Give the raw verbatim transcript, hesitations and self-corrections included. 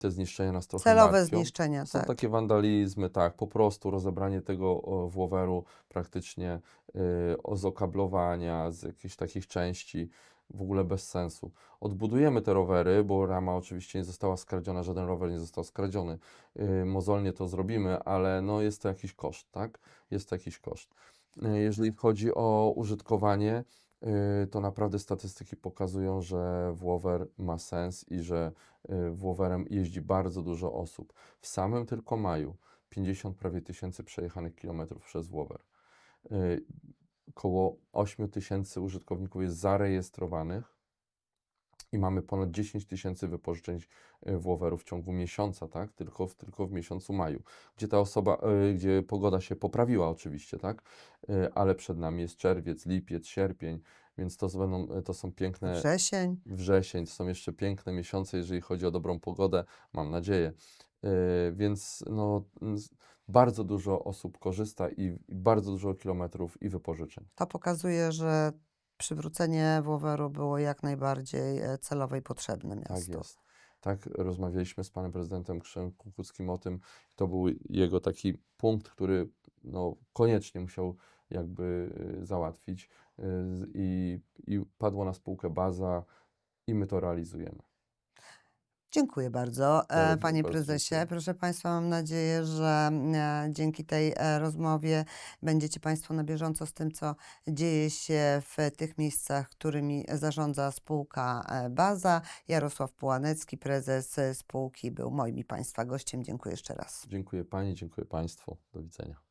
Te zniszczenia nas trochę Celowe martwią. zniszczenia, To są tak. takie wandalizmy, tak, po prostu rozebranie tego o, włoweru praktycznie y, z okablowania, z jakichś takich części, w ogóle bez sensu. Odbudujemy te rowery, bo rama oczywiście nie została skradziona, żaden rower nie został skradziony. Y, mozolnie to zrobimy, ale no jest to jakiś koszt, tak? Jest to jakiś koszt. Y, jeżeli chodzi o użytkowanie, y, to naprawdę statystyki pokazują, że Włower ma sens i że y, Włowerem jeździ bardzo dużo osób. W samym tylko maju pięćdziesiąt prawie tysięcy przejechanych kilometrów przez Włower. Y, Około osiem tysięcy użytkowników jest zarejestrowanych i mamy ponad dziesięć tysięcy wypożyczeń y, Włowerów w ciągu miesiąca, tak? Tylko w, tylko w miesiącu maju, gdzie ta osoba, y, gdzie pogoda się poprawiła oczywiście, tak? Y, ale przed nami jest czerwiec, lipiec, sierpień, więc to, będą, to są piękne Wrzesień. wrzesień, to są jeszcze piękne miesiące, jeżeli chodzi o dobrą pogodę, mam nadzieję. Yy, więc no, z- bardzo dużo osób korzysta i, i bardzo dużo kilometrów i wypożyczeń. To pokazuje, że przywrócenie Włoweru było jak najbardziej e, celowe i potrzebne Tak miastu. jest. Tak rozmawialiśmy z panem prezydentem Krzysztofem Kukuckim o tym. To był jego taki punkt, który no, koniecznie musiał jakby y, załatwić y, z- i, i padło na spółkę baza i my to realizujemy. Dziękuję bardzo, Ja e, również panie bardzo prezesie. dziękuję. Proszę państwa, mam nadzieję, że e, dzięki tej e, rozmowie będziecie państwo na bieżąco z tym, co dzieje się w tych miejscach, którymi zarządza spółka e, Baza. Jarosław Pułanecki, prezes e, spółki, był moim i państwa gościem. Dziękuję jeszcze raz. Dziękuję pani, dziękuję państwu. Do widzenia.